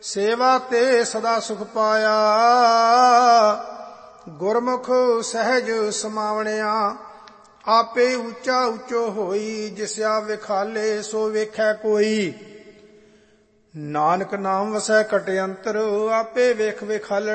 ਸੇਵਾ ਤੇ ਸਦਾ ਸੁਖ ਪਾਇਆ। ਗੁਰਮੁਖ ਸਹਿਜ ਸਮਾਵਣਿਆ ਆਪੇ ਉੱਚਾ ਉੱਚੋ ਹੋਈ। ਜਿਸਿਆ ਵਿਖਾਲੇ ਸੋ ਵੇਖੈ ਕੋਈ। ਨਾਨਕ ਨਾਮ ਵਸੈ ਘਟ ਅੰਤਰ ਆਪੇ ਵੇਖ ਵਿਖਾਲੈ